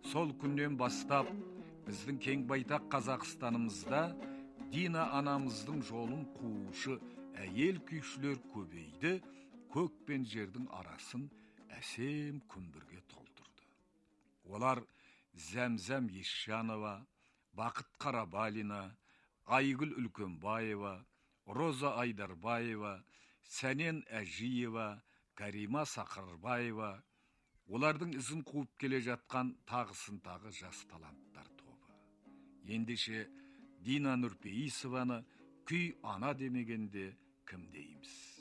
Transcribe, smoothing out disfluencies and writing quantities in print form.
Сол күннен бастап біздің кең байтақ Қазақстанымызда Дина анамыздың жолын қуушы әйел күйшілер көбейді, көк пен жердің арасын әсем күмбірге толтырды. Олар Зәмзәм Есжанова, Бақыт Қарабалина, Айгүл Үлкенбаева, Роза Айдарбаева, Сәнен Әжиева, Карима Сақырбаева, олардың ізін қуып келе жатқан тағысын тағы жас таланттар тобы. Ендеше Дина Нұрпейісованы күй ана демегенде кім дейміз?